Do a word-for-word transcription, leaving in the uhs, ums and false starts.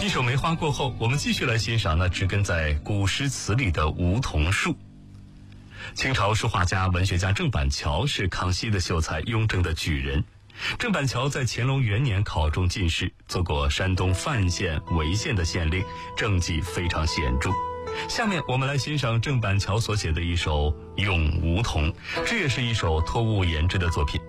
一首梅花过后，我们继续来欣赏呢植根在古诗词里的梧桐树。清朝书画家、文学家郑板桥是康熙的秀才，雍正的举人。郑板桥在乾隆元年考中进士，做过山东范县、潍县的县令，政绩非常显著。下面我们来欣赏郑板桥所写的一首《咏梧桐》，这也是一首托物言志的作品。